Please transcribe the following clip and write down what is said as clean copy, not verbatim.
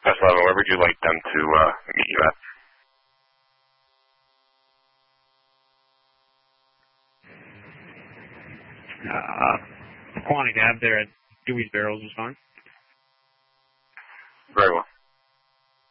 West 11, where would you like them to meet you at? Quantity Ave there at Dewey's Barrels is fine. Very well.